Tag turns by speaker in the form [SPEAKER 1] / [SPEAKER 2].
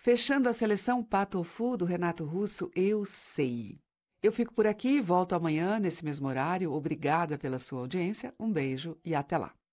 [SPEAKER 1] Fechando a seleção Patofu do Renato Russo, Eu Sei. Eu fico por aqui, volto amanhã nesse mesmo horário. Obrigada pela sua audiência, um beijo e até lá.